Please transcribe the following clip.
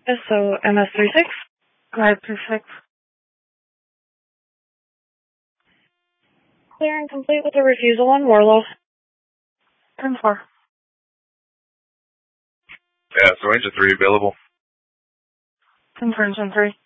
So MS36. Go ahead, perfect. Clear and complete with a refusal on Warlow. 10-4. Yeah, so range of 3 available. Confirm 10-3.